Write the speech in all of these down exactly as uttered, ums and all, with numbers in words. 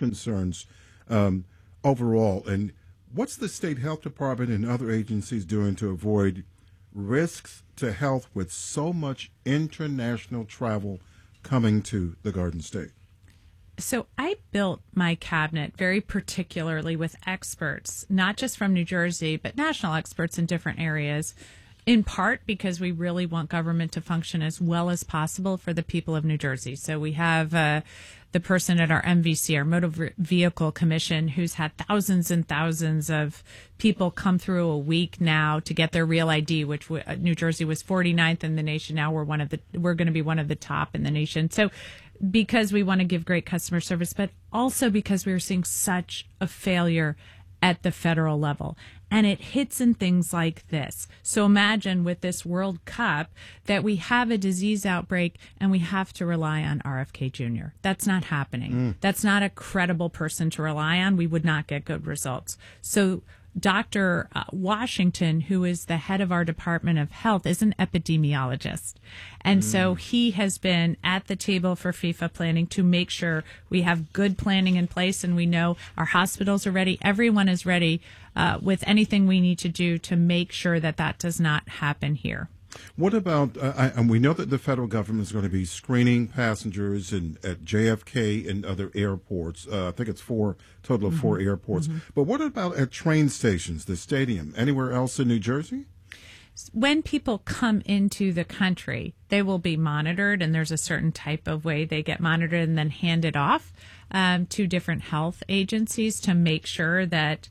concerns um, overall. And what's the state health department and other agencies doing to avoid risks to health with so much international travel coming to the Garden State? So I built my cabinet very particularly with experts, not just from New Jersey, but national experts in different areas, in part because we really want government to function as well as possible for the people of New Jersey. So we have uh, the person at our M V C, our Motor Vehicle Commission, who's had thousands and thousands of people come through a week now to get their real I D, which w- New Jersey was forty-ninth in the nation. Now we're one of the we're going to be one of the top in the nation. So because we want to give great customer service, but also because we are seeing such a failure at the federal level. And it hits in things like this. So imagine with this World Cup that we have a disease outbreak and we have to rely on R F K Junior That's not happening. Mm. That's not a credible person to rely on. We would not get good results. So Doctor Washington, who is the head of our Department of Health, is an epidemiologist. And mm. so he has been at the table for FIFA planning to make sure we have good planning in place and we know our hospitals are ready. Everyone is ready uh, with anything we need to do to make sure that that does not happen here. What about, uh, I, and we know that the federal government is going to be screening passengers in, at J F K and other airports. Uh, I think it's four, total of mm-hmm. four airports. Mm-hmm. But what about at train stations, the stadium, anywhere else in New Jersey? When people come into the country, they will be monitored, and there's a certain type of way they get monitored and then handed off um, to different health agencies to make sure that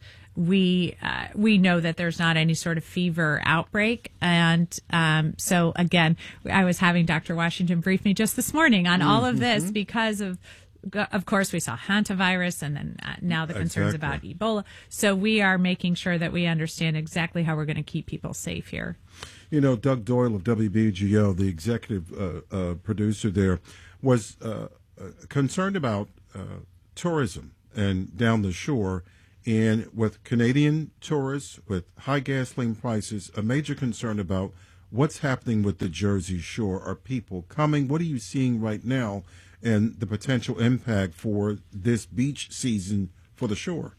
we uh, we know that there's not any sort of fever outbreak. And um, so, again, I was having Doctor Washington brief me just this morning on all of this mm-hmm. because of, of course, we saw hantavirus and then uh, now the concerns exactly. about Ebola. So we are making sure that we understand exactly how we're going to keep people safe here. You know, Doug Doyle of W B G O, the executive uh, uh, producer there, was uh, uh, concerned about uh, tourism and down the shore. And with Canadian tourists, with high gasoline prices, a major concern about what's happening with the Jersey Shore. Are people coming? What are you seeing right now and the potential impact for this beach season for the shore?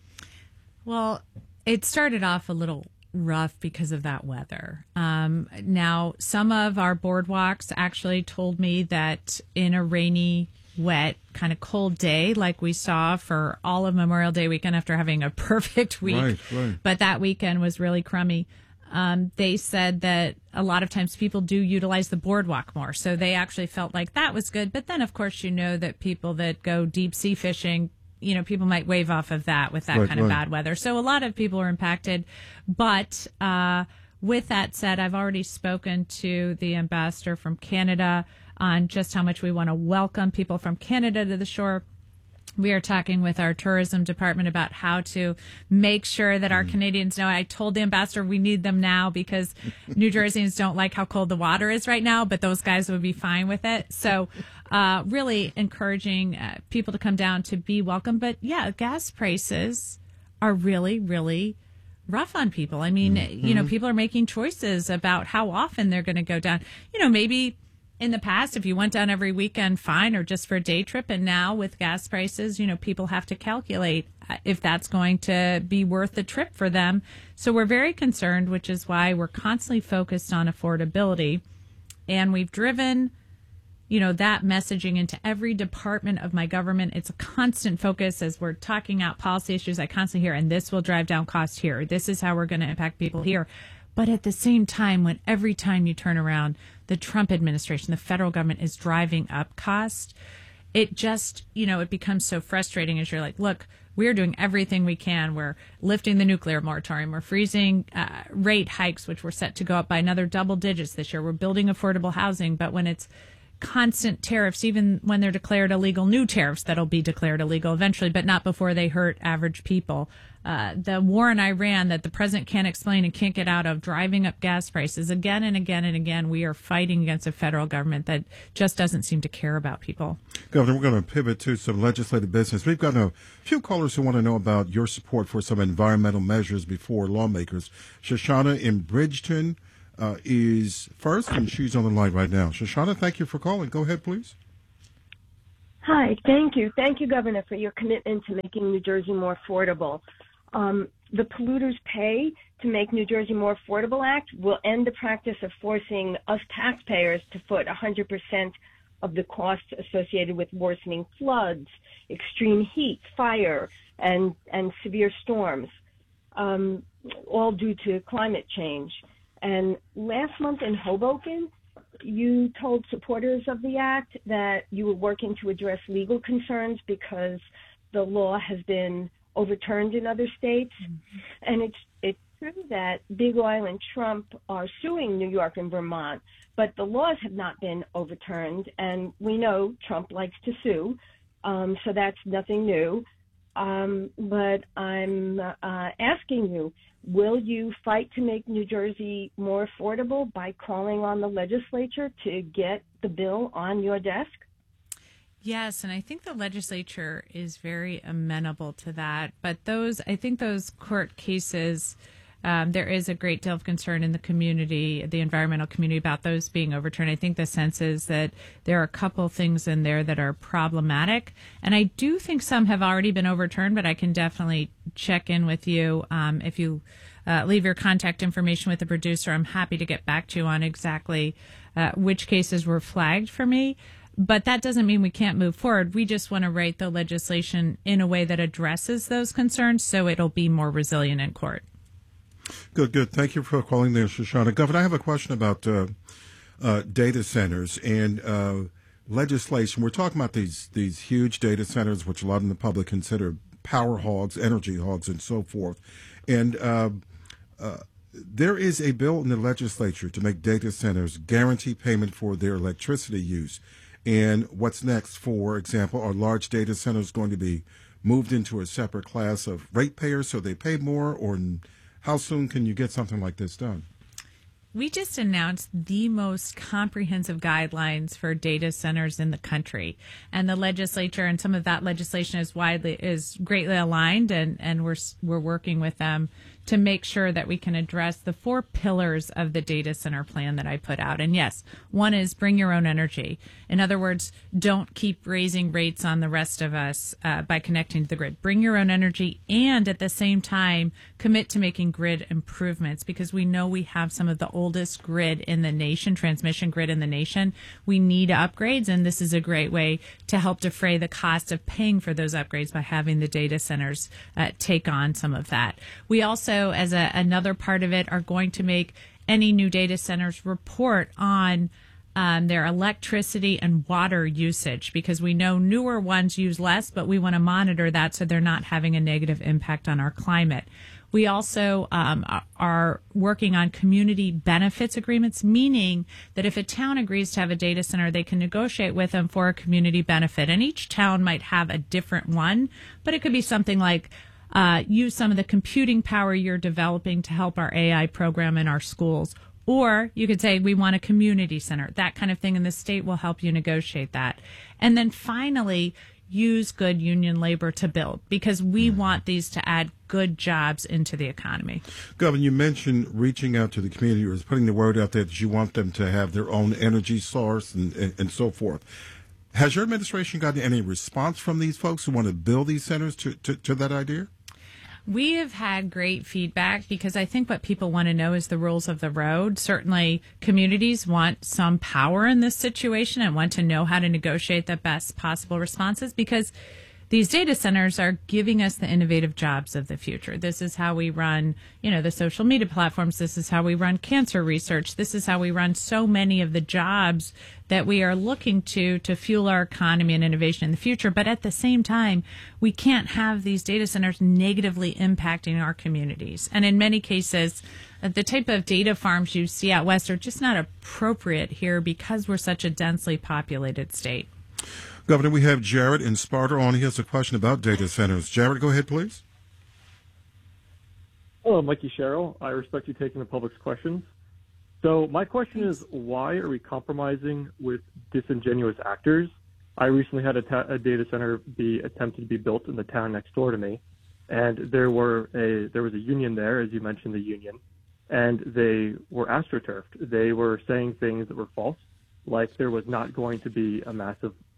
Well, it started off a little rough because of that weather. Um, now, some of our boardwalks actually told me that in a rainy wet, kind of cold day like we saw for all of Memorial Day weekend after having a perfect week. Right, right. But that weekend was really crummy. Um, they said that a lot of times people do utilize the boardwalk more. So they actually felt like that was good. But then, of course, you know that people that go deep sea fishing, you know, people might wave off of that with that right, kind of right. bad weather. So a lot of people are impacted. But uh, with that said, I've already spoken to the ambassador from Canada on just how much we want to welcome people from Canada to the shore. We are talking with our tourism department about how to make sure that our mm. Canadians know. I told the ambassador we need them now because New Jerseyans don't like how cold the water is right now, but those guys would be fine with it. So uh, really encouraging uh, people to come down to be welcome. But, yeah, gas prices are really, really rough on people. I mean, mm-hmm. you know, people are making choices about how often they're going to go down. You know, maybe in the past, if you went down every weekend, fine, or just for a day trip. And now with gas prices, you know, people have to calculate if that's going to be worth the trip for them. So we're very concerned, which is why we're constantly focused on affordability. And we've driven, you know, that messaging into every department of my government. It's a constant focus as we're talking out policy issues. I constantly hear, and this will drive down costs here. This is how we're going to impact people here. But at the same time, when every time you turn around, the Trump administration, the federal government is driving up cost, it just, you know, it becomes so frustrating as you're like, look, we're doing everything we can. We're lifting the nuclear moratorium. We're freezing uh, rate hikes, which were set to go up by another double digits this year. We're building affordable housing. But when it's constant tariffs, even when they're declared illegal, new tariffs that'll be declared illegal eventually, but not before they hurt average people. Uh, the war in Iran that the president can't explain and can't get out of, driving up gas prices again and again and again. We are fighting against a federal government that just doesn't seem to care about people. Governor, we're going to pivot to some legislative business. We've got a few callers who want to know about your support for some environmental measures before lawmakers. Shoshana in Bridgeton uh, is first, and she's on the line right now. Shoshana, thank you for calling. Go ahead, please. Hi, thank you. Thank you, Governor, for your commitment to making New Jersey more affordable. Um, the Polluters Pay to Make New Jersey More Affordable Act will end the practice of forcing us taxpayers to foot one hundred percent of the costs associated with worsening floods, extreme heat, fire, and, and severe storms, um, all due to climate change. And last month in Hoboken, you told supporters of the act that you were working to address legal concerns because the law has been overturned in other states. Mm-hmm. And it's it's true that Big Oil and Trump are suing New York and Vermont, but the laws have not been overturned. And we know Trump likes to sue, um, so that's nothing new. Um, but I'm uh, asking you, will you fight to make New Jersey more affordable by calling on the legislature to get the bill on your desk? Yes, and I think the legislature is very amenable to that. But those, I think those court cases, um, there is a great deal of concern in the community, the environmental community, about those being overturned. I think the sense is that there are a couple things in there that are problematic. And I do think some have already been overturned, but I can definitely check in with you um, if you uh, leave your contact information with the producer. I'm happy to get back to you on exactly uh, which cases were flagged for me. But that doesn't mean we can't move forward. We just want to write the legislation in a way that addresses those concerns so it'll be more resilient in court. Good, good. Thank you for calling there, Shoshana. Governor, I have a question about uh, uh, data centers and uh, legislation. We're talking about these these huge data centers, which a lot of the public consider power hogs, energy hogs, and so forth. And uh, uh, there is a bill in the legislature to make data centers guarantee payment for their electricity use. And what's next? For example, are large data centers going to be moved into a separate class of ratepayers so they pay more? Or how soon can you get something like this done? We just announced the most comprehensive guidelines for data centers in the country, and the legislature and some of that legislation is widely is greatly aligned, and, and we're we're working with them to make sure that we can address the four pillars of the data center plan that I put out. And yes, one is bring your own energy. In other words, don't keep raising rates on the rest of us uh, by connecting to the grid. Bring your own energy, and at the same time, commit to making grid improvements, because we know we have some of the oldest grid in the nation, transmission grid in the nation. We need upgrades, and this is a great way to help defray the cost of paying for those upgrades by having the data centers uh, take on some of that. We also, as a, another part of it, are going to make any new data centers report on um, their electricity and water usage, because we know newer ones use less, but we want to monitor that so they're not having a negative impact on our climate. We also um, are working on community benefits agreements, meaning that if a town agrees to have a data center, they can negotiate with them for a community benefit. And each town might have a different one, but it could be something like uh, use some of the computing power you're developing to help our A I program in our schools. Or you could say, we want a community center, that kind of thing, and the state will help you negotiate that. And then finally, use good union labor to build, because we want these to add good jobs into the economy. Governor, you mentioned reaching out to the community, or putting the word out there that you want them to have their own energy source and, and, and so forth. Has your administration gotten any response from these folks who want to build these centers to, to, to that idea? We have had great feedback, because I think what people want to know is the rules of the road. Certainly, communities want some power in this situation and want to know how to negotiate the best possible responses, because these data centers are giving us the innovative jobs of the future. This is how we run, you know, the social media platforms. This is how we run cancer research. This is how we run so many of the jobs that we are looking to to fuel our economy and innovation in the future. But at the same time, we can't have these data centers negatively impacting our communities. And in many cases, the type of data farms you see out west are just not appropriate here, because we're such a densely populated state. Governor, we have Jared in Sparta on. He has a question about data centers. Jared, go ahead, please. Hello, Mikey Sherrill. I respect you taking the public's questions. So my question is, why are we compromising with disingenuous actors? I recently had a, ta- a data center be attempted to be built in the town next door to me, and there were a there was a union there, as you mentioned, the union, and they were astroturfed. They were saying things that were false, like there was not going to be a massive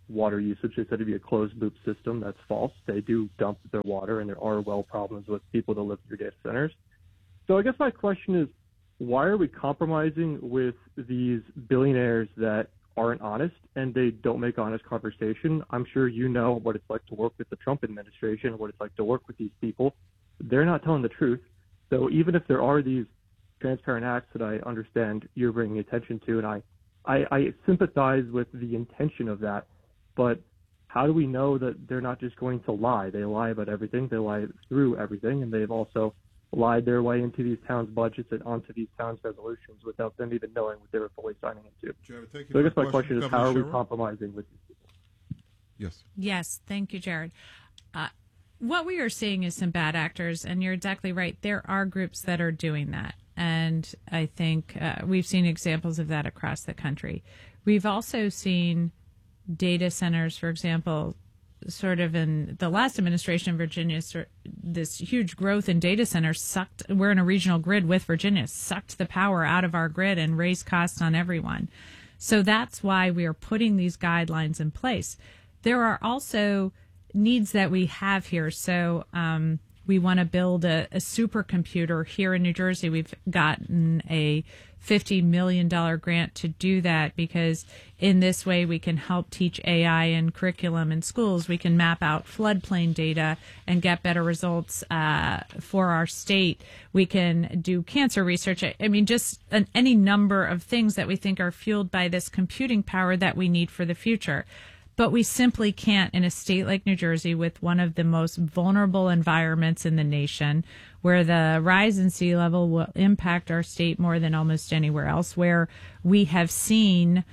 water usage. They said it'd be a closed loop system. That's false. They do dump their water, and there are well problems with people that live near data centers. So I guess my question is, why are we compromising with these billionaires that aren't honest and they don't make honest conversation? I'm sure you know what it's like to work with the Trump administration, what it's like to work with these people. They're not telling the truth. So even if there are these transparent acts that I understand you're bringing attention to, and I, I, I sympathize with the intention of that, but how do we know that they're not just going to lie? They lie about everything. They lie through everything, and they've also lied their way into these towns' budgets and onto these towns' resolutions without them even knowing what they were fully signing into. Jared, thank you so I for guess my the question, question is, how are Governor we Sherrill? compromising with these people? Yes. Yes, thank you, Jared. Uh, what we are seeing is some bad actors, and you're exactly right. There are groups that are doing that, and I think uh, we've seen examples of that across the country. We've also seen data centers, for example, sort of in the last administration in Virginia, this huge growth in data centers sucked, we're in a regional grid with Virginia, sucked the power out of our grid and raised costs on everyone. So that's why we are putting these guidelines in place. There are also needs that we have here. So um, we want to build a, a supercomputer here in New Jersey. We've gotten a fifty million dollars grant to do that because in this way we can help teach A I in curriculum in schools. We can map out floodplain data and get better results uh, for our state. We can do cancer research. I mean, just an, any number of things that we think are fueled by this computing power that we need for the future. But we simply can't in a state like New Jersey with one of the most vulnerable environments in the nation, where the rise in sea level will impact our state more than almost anywhere else, where we have seen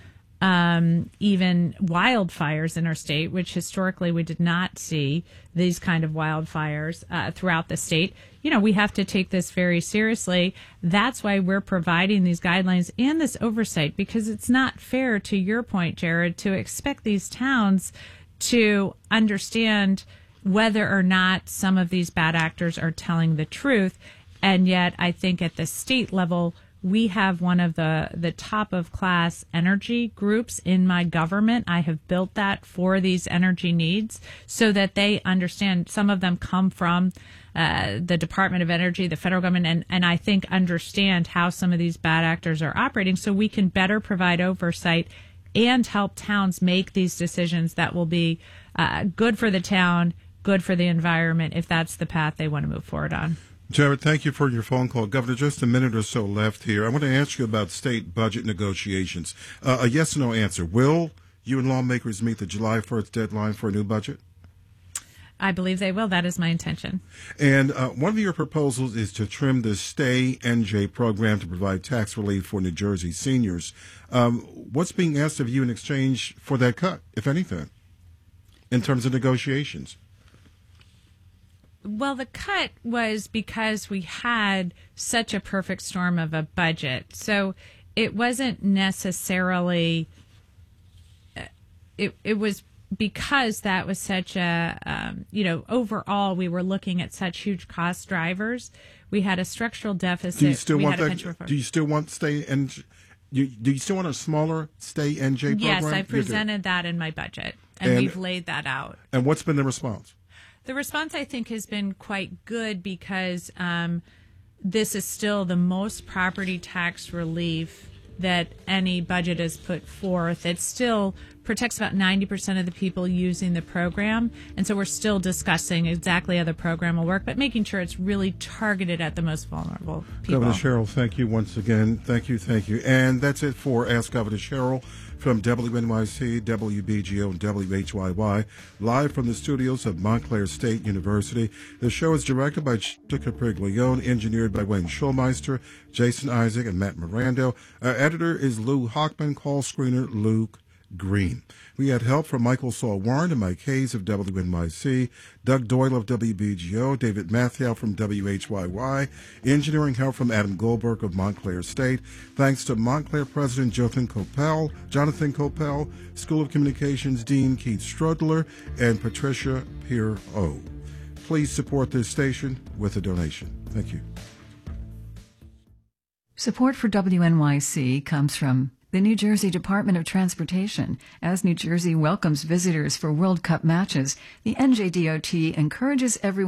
um, even wildfires in our state, which historically we did not see these kind of wildfires uh, throughout the state. You know, we have to take this very seriously. That's why we're providing these guidelines and this oversight, because it's not fair, to your point, Jared, to expect these towns to understand whether or not some of these bad actors are telling the truth. And yet I think at the state level, we have one of the, the top of class energy groups in my government. I have built that for these energy needs so that they understand. Some of them come from uh, the Department of Energy, the federal government, and, and I think understand how some of these bad actors are operating so we can better provide oversight and help towns make these decisions that will be uh, good for the town, good for the environment, if that's the path they want to move forward on. Jared, thank you for your phone call. Governor, just a minute or so left here. I want to ask you about state budget negotiations. Uh, a yes or no answer. Will you and lawmakers meet the July first deadline for a new budget? I believe they will. That is my intention. And uh, one of your proposals is to trim the Stay N J program to provide tax relief for New Jersey seniors. Um, what's being asked of you in exchange for that cut, if anything, in terms of negotiations? Well, the cut was because we had such a perfect storm of a budget. So it wasn't necessarily, it, it was because that was such a, um, you know, overall we were looking at such huge cost drivers. We had a structural deficit. Do you still we want had a that? pension reform. Do you still want Stay N J? You, do you still want a smaller Stay N J program? Yes, I You do. presented that in my budget, and, And- we've laid that out. And what's been the response? The response, I think, has been quite good because um, this is still the most property tax relief that any budget has put forth. It still protects about ninety percent of the people using the program. And so we're still discussing exactly how the program will work, but making sure it's really targeted at the most vulnerable people. Governor Sherrill, thank you once again. Thank you, thank you. And that's it for Ask Governor Sherrill from W N Y C, W B G O, and W H Y Y, live from the studios of Montclair State University. The show is directed by Chica Priglione, engineered by Wayne Schulmeister, Jason Isaac, and Matt Mirando. Our editor is Lou Hockman, call screener Luke Green. We had help from Michael Saul Warren and Mike Hayes of W N Y C, Doug Doyle of W B G O, David Mathieu from W H Y Y, engineering help from Adam Goldberg of Montclair State. Thanks to Montclair President Jonathan Coppell, Jonathan Coppell, School of Communications Dean Keith Strudler, and Patricia Pierre-O. Please support this station with a donation. Thank you. Support for W N Y C comes from The New Jersey Department of Transportation. As New Jersey welcomes visitors for World Cup matches, the N J D O T encourages everyone